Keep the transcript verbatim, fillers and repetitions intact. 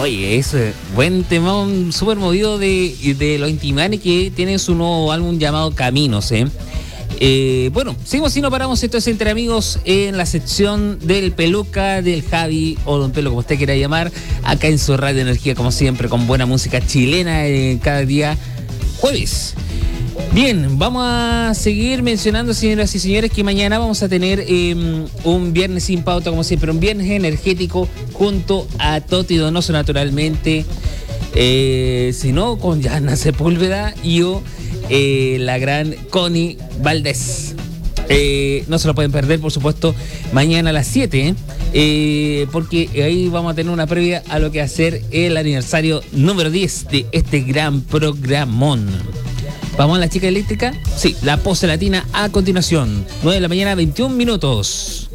Oye, eso es buen tema, súper movido de, de los Intimanes, que tienen su nuevo álbum llamado Caminos, ¿eh? Eh, bueno, seguimos y no paramos. Esto es Entre Amigos en la sección del Peluca, del Javi o Don Pelo, como usted quiera llamar, acá en su Radio Energía, como siempre, con buena música chilena eh, cada día jueves. Bien, vamos a seguir mencionando, señoras y señores, que mañana vamos a tener eh, un viernes sin pauta, como siempre, un viernes energético junto a Toti Donoso, naturalmente, eh, si no, con Yana Sepúlveda y o eh, la gran Connie Valdés. Eh, no se lo pueden perder, por supuesto, mañana a las siete, ¿eh? Eh, porque ahí vamos a tener una previa a lo que va a ser el aniversario número diez de este gran programón. ¿Vamos a la chica eléctrica? Sí, la pose latina a continuación. nueve de la mañana, veintiún minutos.